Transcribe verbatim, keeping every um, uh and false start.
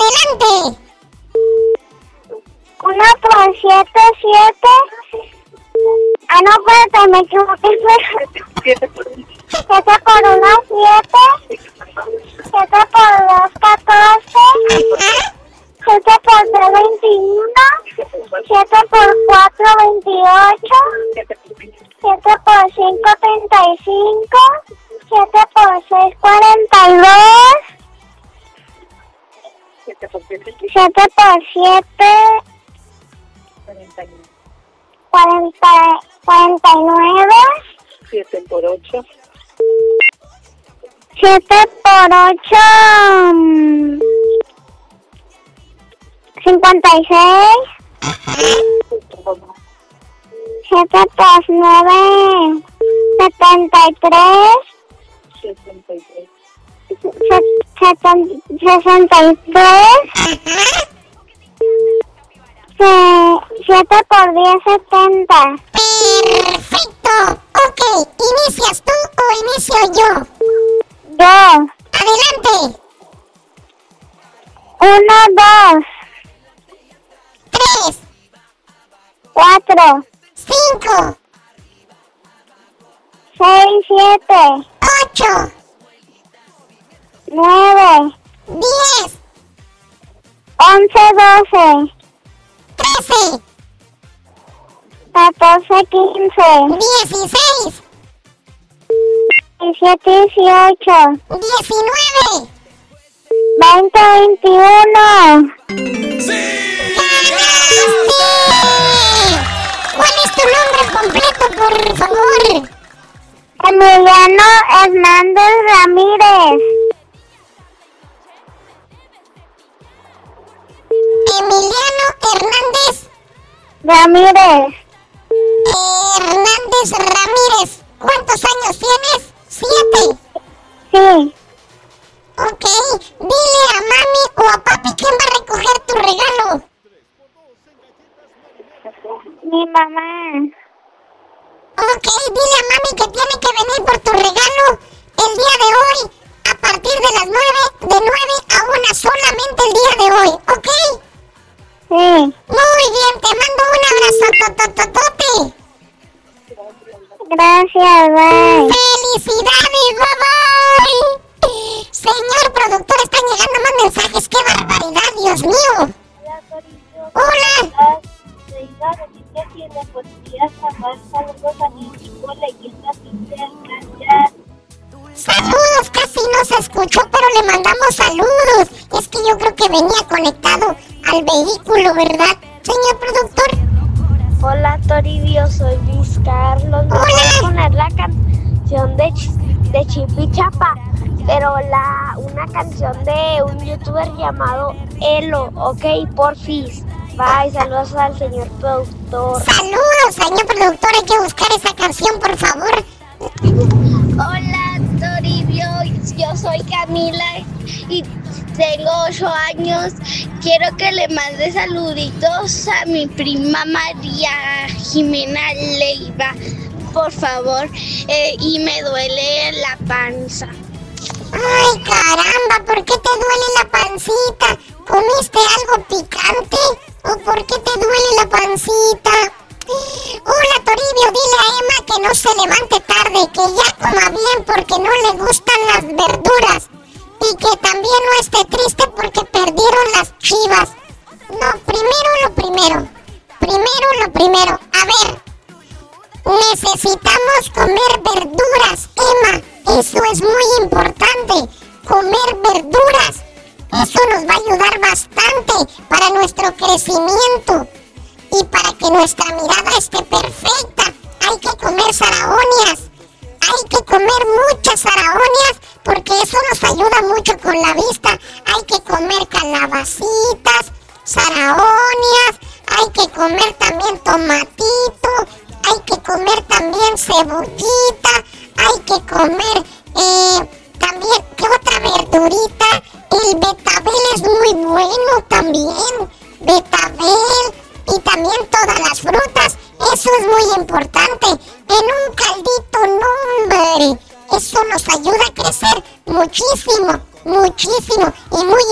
Adelante. Uno por siete, siete. Ah, no, espérate, me equivoqué. Siete por uno, siete. Siete por dos, catorce. Siete por tres, veintiuno. Siete por cuatro, veintiocho. Siete por cinco, treinta y cinco. Siete por seis, cuarenta y dos. Siete por siete. Siete por siete. Cuarenta, cuarenta y nueve. Siete por ocho. Siete por ocho. Cincuenta y seis. Siete por nueve. Setenta y tres. Sesenta y tres. Sesenta y tres. Siete por diez, setenta. Perfecto. Ok, ¿inicias tú o inicio yo? Yo. Adelante. Uno, dos. Tres. Cuatro. Cinco. Seis, siete. Ocho. Nueve. Diez. Once, doce. Trece. Catorce, quince. Dieciséis. Diecisiete, dieciocho. Diecinueve. Veinte, veintiuno. ¡Sí! ¡Ganaste! ¿Cuál es tu nombre completo, por favor? Emiliano Hernández Ramírez. Emiliano Hernández Ramírez. Hernández Ramírez. ¿Cuántos años tienes? Siete. Sí. Ok. Dile a mami o a papi quién va a recoger tu regalo. Mi mamá. Ok. Dile a mami que tiene que venir por tu regalo el día de hoy. A partir de las nueve, de nueve a una solamente el día de hoy. ¿Ok? Sí. Muy bien, te mando un abrazo, totototote. Gracias, bye. ¡Felicidades, bye bye! Señor productor, están llegando más mensajes. ¡Qué barbaridad, Dios mío! ¡Hola! Saludos, casi no se escuchó, pero le mandamos saludos. Es que yo creo que venía conectado al vehículo, ¿verdad, señor productor? Hola, Toribio, soy Luis Carlos. Me voy a poner la canción de, Ch- de Chipichapa, pero la una canción de un youtuber llamado Elo, ok, porfis. Bye, saludos al señor productor. Saludos, señor productor, hay que buscar esa canción, por favor. Hola, Toribio, yo soy Camila y tengo ocho años. Quiero que le mande saluditos a mi prima María Jimena Leiva, por favor, eh, y me duele la panza. Ay, caramba, ¿por qué te duele la pancita? ¿Comiste algo picante? ¿O por qué te duele la pancita? Hola, Toribio, dile a Emma que no se levante tarde, que ya coma bien porque no le gustan las verduras. Y que también no esté triste porque perdieron las Chivas. No, primero lo primero. Primero lo primero. A ver, necesitamos comer verduras, Emma. Eso es muy importante. Comer verduras. Eso nos va a ayudar bastante para nuestro crecimiento. Y para que nuestra mirada esté perfecta, hay que comer zanahorias. Hay que comer muchas zanahorias porque eso nos ayuda mucho con la vista. Hay que comer calabacitas, zanahorias, hay que comer también tomatito, hay que comer también cebollita, hay que comer eh, también, ¿qué otra verdurita? El betabel es muy bueno también, betabel. Y también todas las frutas, eso es muy importante. En un caldito, no, hombre, eso nos ayuda a crecer muchísimo, muchísimo y muy